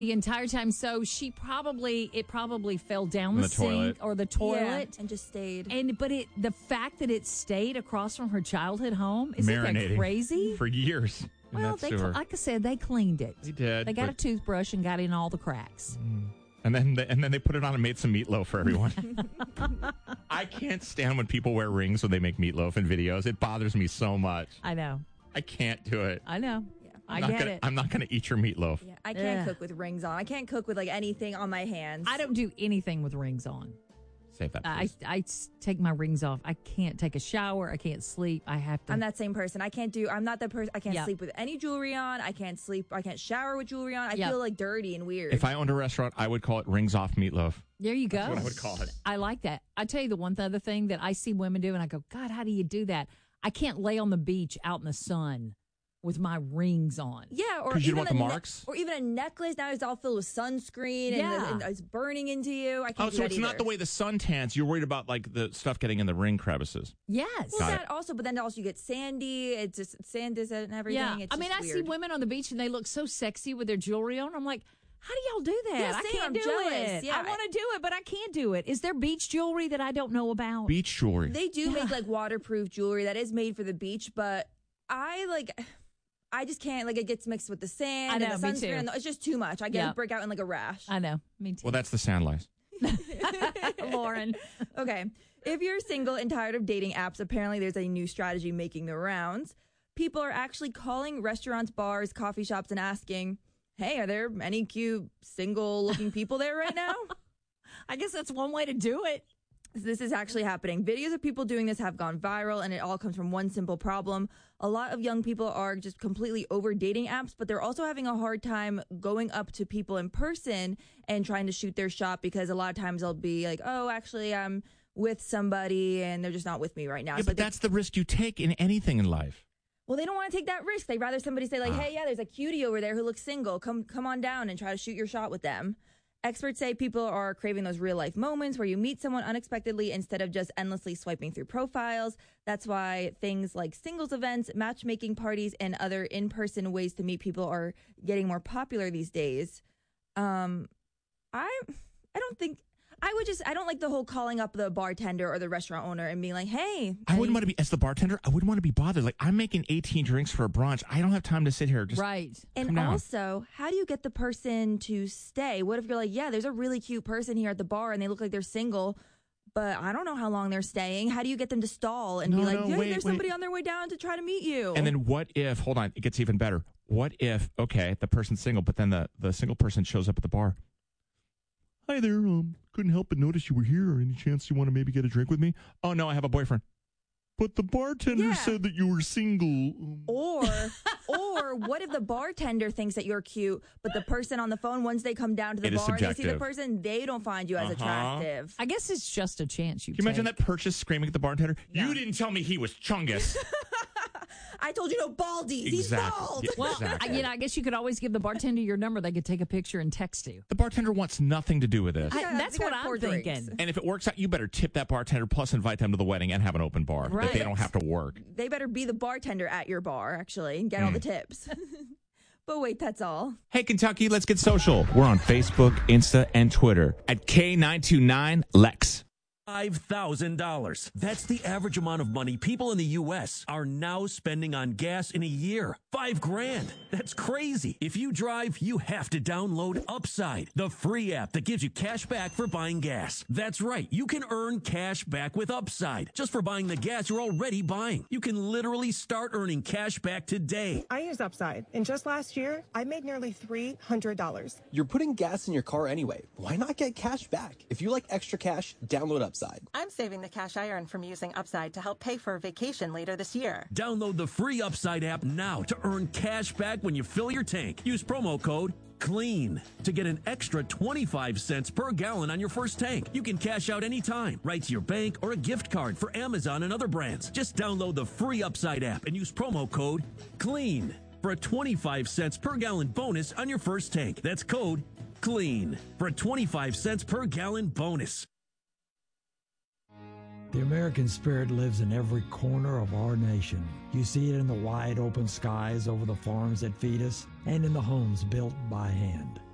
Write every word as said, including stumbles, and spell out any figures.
the entire time. So she probably, it probably fell down the, the sink toilet. or the toilet. Yeah, and just stayed. And but it, the fact that it stayed across from her childhood home, isn't that Marinating crazy? for years. in Well, that they, sewer. like I said, they cleaned it. They did. They got but- a toothbrush and got in all the cracks. And then they, and then they put it on and made some meatloaf for everyone. I can't stand when people wear rings when they make meatloaf in videos. It bothers me so much. I know. I can't do it. I know. Yeah. I I'm not get gonna, it. I'm not going to eat your meatloaf. Yeah, I can't Ugh. cook with rings on. I can't cook with like anything on my hands. I don't do anything with rings on. Save that, I, please. I s- take my rings off. I can't take a shower. I can't sleep. I have to. I'm that same person. I can't do. I'm not that person. I can't Yeah. sleep with any jewelry on. I can't sleep. I can't shower with jewelry on. I Yeah. feel like dirty and weird. If I owned a restaurant, I would call it rings off meatloaf. There you go. That's what I would call it. I like that. I tell you the one other thing that I see women do, and I go, God, how do you do that? I can't lay on the beach out in the sun with my rings on. yeah, or 'Cause you even don't want the a ne- marks? or even a necklace. Now it's all filled with sunscreen Yeah. and, and it's burning into you. I can't Oh, do so that it's not either. the way the sun tans. You're worried about like the stuff getting in the ring crevices. Yes. Well, Got that also, but then also you get sandy. It's just sand is and everything. Yeah. It's I mean, just I see weird. women on the beach and they look so sexy with their jewelry on. I'm like, how do y'all do that? Yeah, I same. can't I'm do jealous. it. Yeah, I want to do it, but I can't do it. Is there beach jewelry that I don't know about? Beach jewelry. They do make like waterproof jewelry that is made for the beach, but I like. I just can't, like, it gets mixed with the sand I know, and the me sunscreen. too. And the, it's just too much. I get Yeah. a break out in, like, a rash. I know. Me too. Well, that's the sand lice. Lauren. Okay. If you're single and tired of dating apps, apparently there's a new strategy making the rounds. People are actually calling restaurants, bars, coffee shops, and asking, hey, are there any cute single-looking people there right now? I guess that's one way to do it. This is actually happening. Videos of people doing this have gone viral, and it all comes from one simple problem. A lot of young people are just completely over dating apps, but they're also having a hard time going up to people in person and trying to shoot their shot, because a lot of times they'll be like, oh, actually, I'm with somebody, and they're just not with me right now. Yeah, So but they- that's the risk you take in anything in life. well, they don't want to take that risk. They'd rather somebody say, like, Ah. hey, yeah, there's a cutie over there who looks single. Come come on down and try to shoot your shot with them. Experts say people are craving those real-life moments where you meet someone unexpectedly instead of just endlessly swiping through profiles. That's why things like singles events, matchmaking parties, and other in-person ways to meet people are getting more popular these days. Um, I I don't think... I would just, I don't like the whole calling up the bartender or the restaurant owner and being like, hey. I wouldn't want to be, as the bartender, I wouldn't want to be bothered. Like, I'm making eighteen drinks for a brunch. I don't have time to sit here. Just Right. And Come down. also, how do you get the person to stay? What if you're like, yeah, there's a really cute person here at the bar and they look like they're single, but I don't know how long they're staying. How do you get them to stall and be No, like, no, yeah, wait, there's wait. somebody on their way down to try to meet you? And then what if, hold on, it gets even better. What if, okay, the person's single, but then the, the single person shows up at the bar. Hi there, um, couldn't help but notice you were here. Any chance you want to maybe get a drink with me? Oh, no, I have a boyfriend. But the bartender Yeah. said that you were single. Um, Or, or what if the bartender thinks that you're cute, but the person on the phone, once they come down to the It is bar and they see the subjective. person, they don't find you as Uh-huh. attractive. I guess it's just a chance you Can you imagine take. that purchase screaming at the bartender? Yeah. You didn't tell me he was Chungus. I told you no baldies. He's Exactly. bald. Yeah. Well, Exactly. I, you know, I guess you could always give the bartender your number. They could take a picture and text you. The bartender wants nothing to do with this. I- Yeah, that's they what gotta I'm pour thinking. drinks. And if it works out, you better tip that bartender, plus invite them to the wedding and have an open bar. That Right. they don't have to work. They better be the bartender at your bar, actually, and get all the Mm. tips. But wait, that's all. Hey, Kentucky, let's get social. We're on Facebook, Insta, and Twitter at K nine two nine Lex. five thousand dollars. That's the average amount of money people in the U S are now spending on gas in a year. Five grand. That's crazy. If you drive, you have to download Upside, the free app that gives you cash back for buying gas. That's right. You can earn cash back with Upside just for buying the gas you're already buying. You can literally start earning cash back today. I use Upside, and just last year, I made nearly three hundred dollars. You're putting gas in your car anyway. Why not get cash back? If you like extra cash, download Upside. I'm saving the cash I earn from using Upside to help pay for a vacation later this year. Download the free Upside app now to earn cash back when you fill your tank. Use promo code CLEAN to get an extra twenty-five cents per gallon on your first tank. You can cash out anytime, right to your bank or a gift card for Amazon and other brands. Just download the free Upside app and use promo code CLEAN for a twenty-five cents per gallon bonus on your first tank. That's code CLEAN for a twenty-five cents per gallon bonus. The American spirit lives in every corner of our nation. You see it in the wide open skies over the farms that feed us and in the homes built by hand.